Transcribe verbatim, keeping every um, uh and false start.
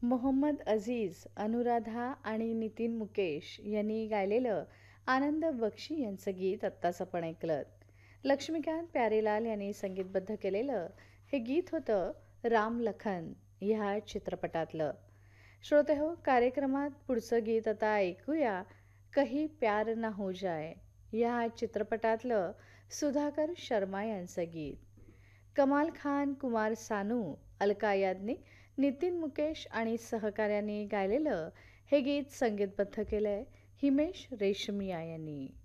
मोहम्मद अझीज, अनुराधा आणि नितीन मुकेश यांनी गायलेलं आनंद बक्षी यांचं गीत आत्ताच आपण ऐकलं. लक्ष्मीकांत प्यारेलाल यांनी संगीतबद्ध केलेलं हे गीत होतं राम लखन ह्या चित्रपटातलं. श्रोते हो, कार्यक्रमात पुढचं गीत आता ऐकूया, कही प्यार ना हो जाए ह्या चित्रपटातलं सुधाकर शर्मा यांचं गीत. कमाल खान, कुमार सानू, अलका याज्ञिक, नितीन मुकेश आणि सहकाऱ्यांनी गायलेलं हे गीत संगीतबद्ध केलंय हिमेश रेशमिया यांनी.